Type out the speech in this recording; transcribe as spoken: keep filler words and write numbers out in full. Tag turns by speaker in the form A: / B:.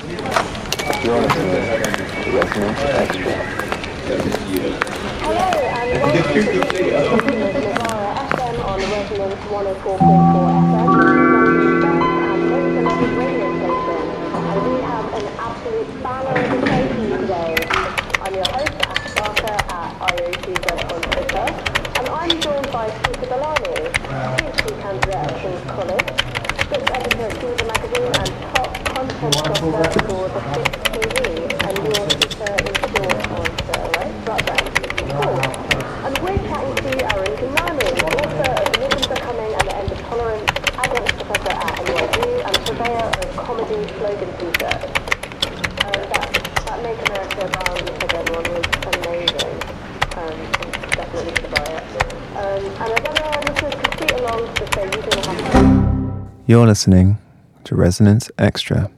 A: You're listening to Resonance Extra.
B: Hello and welcome to Novara F M on Resonance one oh four point four F M, London's best and most beloved radio station. And we have an absolute banner of a show for you today. I'm your host, Ash Barker at I O T Z on Twitter, and I'm joined by Peter Bellamy, PhD candidate at King's College, script editor at Georgia Magazine and top content doctor for The Fix T V, and your teacher in short on the right? Right then. Cool. And we're chatting to Aaron Gimani, author of Living Becoming and the End of Tolerance, adjunct professor at N Y U, and purveyor of comedy slogan t-shirts. Um, that, that Make America Bound for everyone was amazing. Um, definitely should buy it. Um, and as other listeners could tweet along to say using the hashtag.
C: You're listening to Resonance Extra.